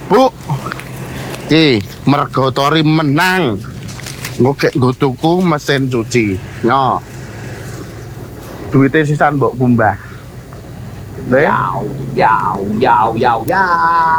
Bu, ki mergo Tori menang. Ngokek nggo tuku mesin cuci. Nyo. Duitnya sisan mbok kumbah. Deh. Giàu giàu giàu giàu giàu